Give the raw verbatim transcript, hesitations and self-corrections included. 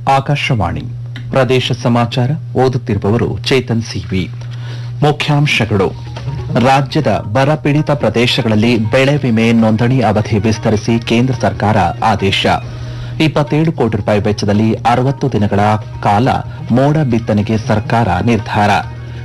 ಆಕಾಶವಾಣಿ ಪ್ರದೇಶ ಸಮಾಚಾರ ಓದುತ್ತಿರುವವರು ಚೇತನ್ ಸಿವಿ. ಮುಖ್ಯಾಂಶಗಳು: ರಾಜ್ಯದ ಬರಪೀಡಿತ ಪ್ರದೇಶಗಳಲ್ಲಿ ಬೆಳೆ ವಿಮೆ ನೋಂದಣಿ ಅವಧಿ ವಿಸ್ತರಿಸಿ ಕೇಂದ್ರ ಸರ್ಕಾರ ಆದೇಶ. ಇಪ್ಪತ್ತೇಳು ಕೋಟಿ ರೂಪಾಯಿ ವೆಚ್ಚದಲ್ಲಿ ಅರವತ್ತು ದಿನಗಳ ಕಾಲ ಮೋಡ ಬಿತ್ತನೆಗೆ ಸರ್ಕಾರ ನಿರ್ಧಾರ.